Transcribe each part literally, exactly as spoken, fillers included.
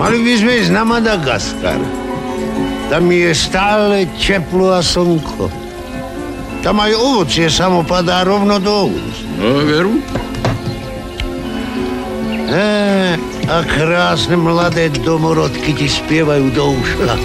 Mali by sme ísť na Madagaskar. Tam je stále teplo a slnko. Tam aj ovocie samo padá rovno do úst. No, veru? E, a krásne mladé domorodky ti spievajú do uša.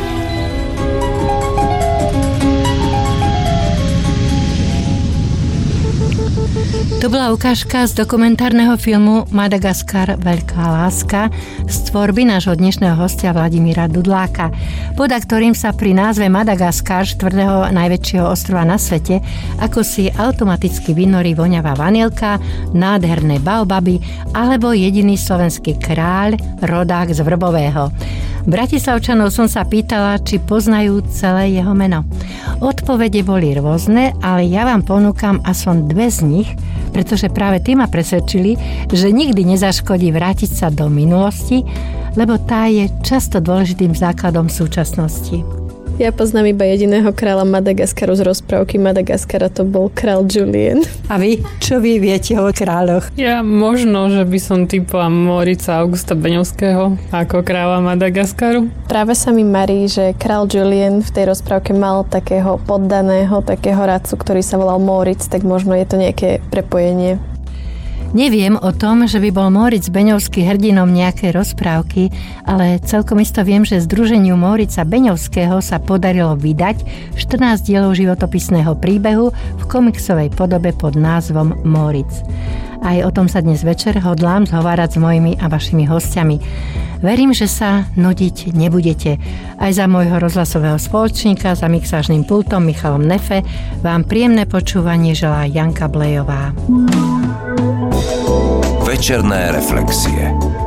To bola ukážka z dokumentárneho filmu Madagaskar – Veľká láska z tvorby nášho dnešného hostia Vladimíra Dudláka, pod ktorým sa pri názve Madagaskar, štvrtého najväčšieho ostrova na svete, ako si automaticky vynorí voňavá vanilka, nádherné baobaby alebo jediný slovenský kráľ, rodák z Vrbového. Bratislavčanov som sa pýtala, či poznajú celé jeho meno. Odpovede boli rôzne, ale ja vám ponúkam aspoň dve z nich, pretože práve tí ma presvedčili, že nikdy nezaškodí vrátiť sa do minulosti, lebo tá je často dôležitým základom súčasnosti. Ja poznám iba jediného kráľa Madagaskaru z rozprávky Madagaskara, to bol král Julien. A vy? Čo vy viete o kráľoch? Ja možno, že by som typovala Morica Augusta Beňovského ako kráľa Madagaskaru. Práve sa mi marí, že král Julien v tej rozprávke mal takého poddaného, takého radcu, ktorý sa volal Moritz, tak možno je to nejaké prepojenie. Neviem o tom, že by bol Moritz Beňovský hrdinom nejakej rozprávky, ale celkom isto viem, že Združeniu Morica Beňovského sa podarilo vydať štrnásť dielov životopisného príbehu v komiksovej podobe pod názvom Moritz. Aj o tom sa dnes večer hodlám zhovárať s mojimi a vašimi hostiami. Verím, že sa nudiť nebudete. Aj za môjho rozhlasového spoločníka, za mixážnym pultom Michalom Nefe vám príjemné počúvanie želá Janka Blejová. Večerné reflexie.